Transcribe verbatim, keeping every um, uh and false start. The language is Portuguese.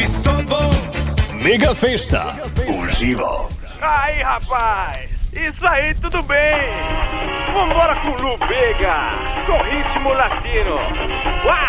Mega Festa, o Giro. Aí, rapaz, isso aí tudo bem. Vambora com o Lu Vega, com ritmo latino. Uau!